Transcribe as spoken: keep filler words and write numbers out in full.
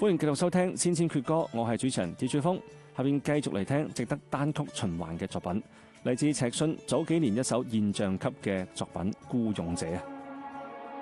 歡迎繼續收聽《千千闕歌》，我係主持人鐵柱鋒，下邊繼續嚟聽值得單曲循環嘅作品，嚟自赤信早幾年一首現象級嘅作品《孤勇者》。